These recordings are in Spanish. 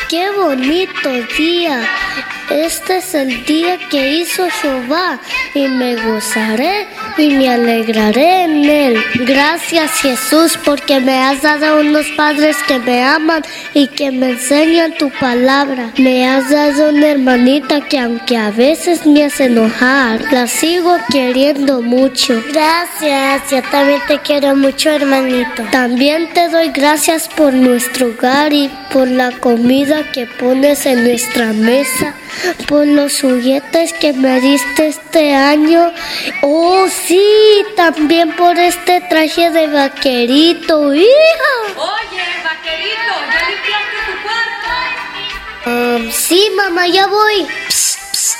¡Qué bonito día! Este es el día que hizo Jehová, y me gozaré y me alegraré en él. Gracias, Jesús, porque me has dado unos padres que me aman y que me enseñan tu palabra. Me has dado una hermanita que, aunque a veces me hace enojar, la sigo queriendo mucho. Gracias, yo también te quiero mucho, hermanito. También te doy gracias por nuestro hogar y por la comida que pones en nuestra mesa, por los juguetes que me diste este año. Oh, sí, también por este traje de vaquerito, hija. Oye, vaquerito, ¿ya limpiaste tu cuarto? Sí, mamá, ya voy. Psst, psst.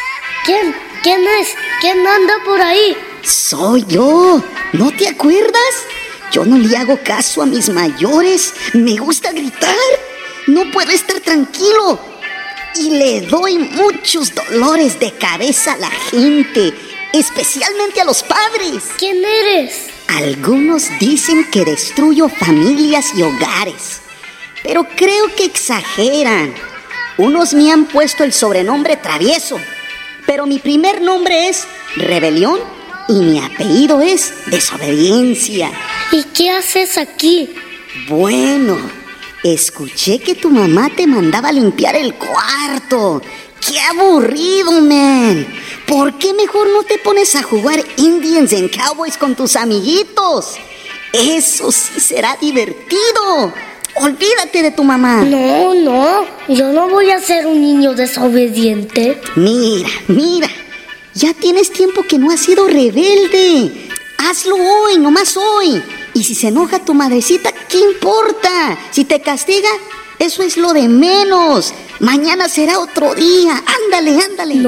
¿Quién es? ¿Quién anda por ahí? Soy yo. ¿No te acuerdas? Yo no le hago caso a mis mayores. Me gusta gritar. No puedo estar tranquilo. Y le doy muchos dolores de cabeza a la gente, especialmente a los padres. ¿Quién eres? Algunos dicen que destruyo familias y hogares, pero creo que exageran. Unos me han puesto el sobrenombre Travieso, pero mi primer nombre es Rebelión y mi apellido es Desobediencia. ¿Y qué haces aquí? Bueno, escuché que tu mamá te mandaba a limpiar el cuarto. ¡Qué aburrido, man! ¿Por qué mejor no te pones a jugar Indians and Cowboys con tus amiguitos? Eso sí será divertido. Olvídate de tu mamá. No, yo no voy a ser un niño desobediente. Mira, ya tienes tiempo que no has sido rebelde. Hazlo hoy, nomás hoy. Y si se enoja tu madrecita, ¿qué importa? Si te castiga, eso es lo de menos. Mañana será otro día. Ándale.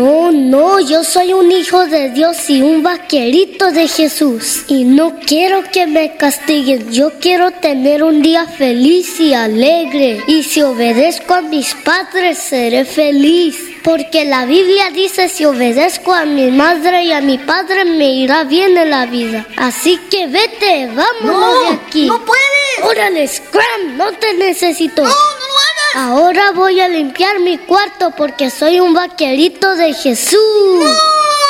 No, yo soy un hijo de Dios y un vaquerito de Jesús. Y no quiero que me castiguen. Yo quiero tener un día feliz y alegre. Y si obedezco a mis padres, seré feliz. Porque la Biblia dice: si obedezco a mi madre y a mi padre, me irá bien en la vida. Así que vete, vámonos de aquí. ¡No puedes! ¡Órale, Scram! ¡No te necesito! ¡No lo hagas! Ahora voy a limpiar mi cuarto porque soy un vaquerito de Jesús. ¡No!